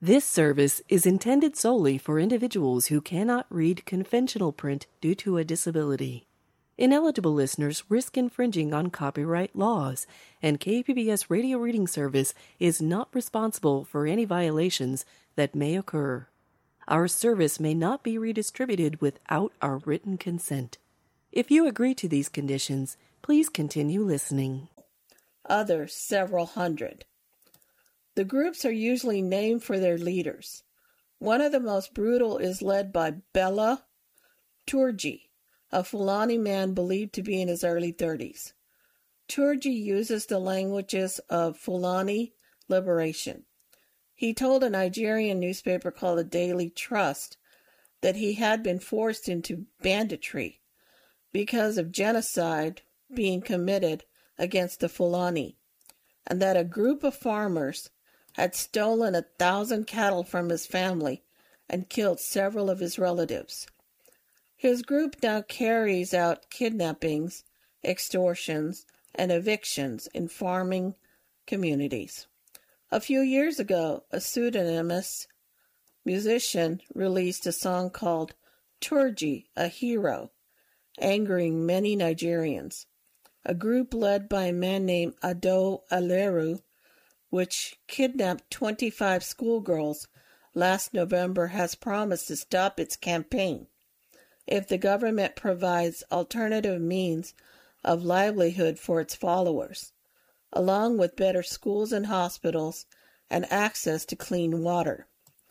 This service is intended solely for individuals who cannot read conventional print due to a disability. Ineligible listeners risk infringing on copyright laws, and KPBS Radio Reading Service is not responsible for any violations that may occur. Our service may not be redistributed without our written consent. If you agree to these conditions, please continue listening. Others, several hundred. The groups are usually named for their leaders. One of the most brutal is led by Bella Turji, a Fulani man believed to be in his early 30s. Turji uses the languages of Fulani liberation. He told a Nigerian newspaper called the Daily Trust that he had been forced into banditry because of genocide being committed against the Fulani, and that a group of farmers had stolen 1,000 cattle from his family and killed several of his relatives. His group now carries out kidnappings, extortions, and evictions in farming communities. A few years ago, a pseudonymous musician released a song called Turji, a Hero, angering many Nigerians. A group led by a man named Ado Aleru, which kidnapped 25 schoolgirls last November, has promised to stop its campaign if the government provides alternative means of livelihood for its followers, along with better schools and hospitals and access to clean water.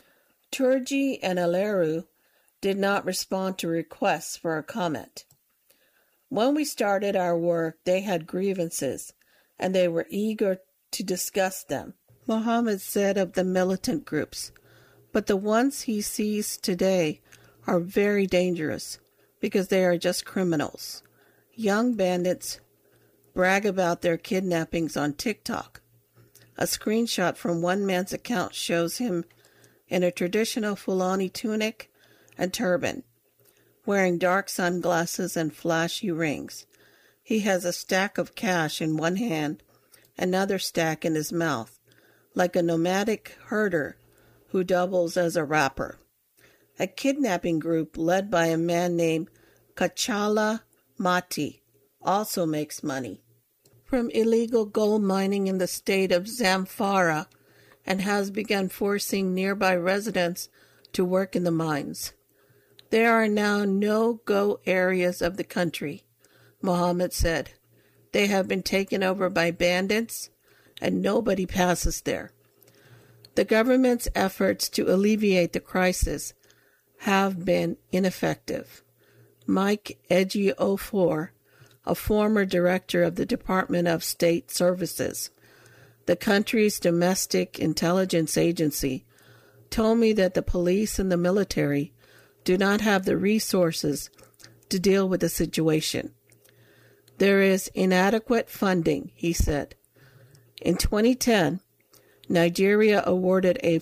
Turji and Aleru did not respond to requests for a comment. When we started our work, they had grievances, and they were eager to discuss them, Muhammad said of the militant groups. But the ones he sees today are very dangerous because they are just criminals. Young bandits brag about their kidnappings on TikTok. A screenshot from one man's account shows him in a traditional Fulani tunic and turban, wearing dark sunglasses and flashy rings. He has a stack of cash in one hand, another stack in his mouth, like a nomadic herder who doubles as a rapper. A kidnapping group led by a man named Kachala Mati also makes money from illegal gold mining in the state of Zamfara and has begun forcing nearby residents to work in the mines. There are now no-go areas of the country, Mohammed said. They have been taken over by bandits, and nobody passes there. The government's efforts to alleviate the crisis have been ineffective. Mike Ejiofor, a former director of the Department of State Services, the country's domestic intelligence agency, told me that the police and the military do not have the resources to deal with the situation. There is inadequate funding, he said. In 2010, Nigeria awarded a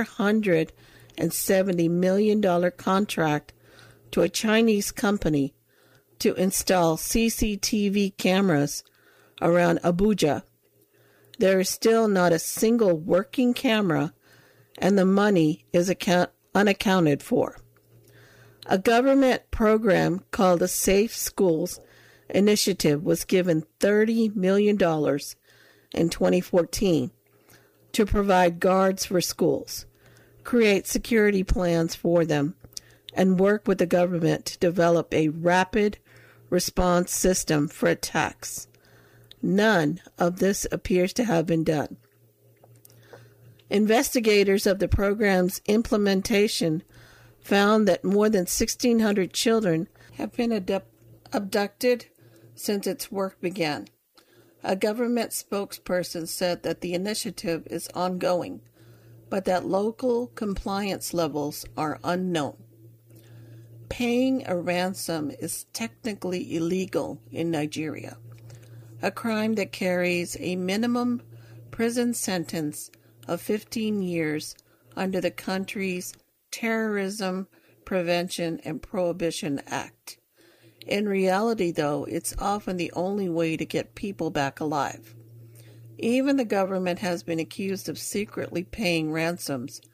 $470 million contract to a Chinese company to install CCTV cameras around Abuja. There is still not a single working camera, and the money is unaccounted for. A government program called the Safe Schools Initiative was given $30 million in 2014 to provide guards for schools, create security plans for them, and work with the government to develop a rapid response system for attacks. None of this appears to have been done. Investigators of the program's implementation found that more than 1,600 children have been abducted since its work began. A government spokesperson said that the initiative is ongoing, but that local compliance levels are unknown. Paying a ransom is technically illegal in Nigeria, a crime that carries a minimum prison sentence of 15 years under the country's Terrorism Prevention and Prohibition Act. In reality, though, it's often the only way to get people back alive. Even the government has been accused of secretly paying ransoms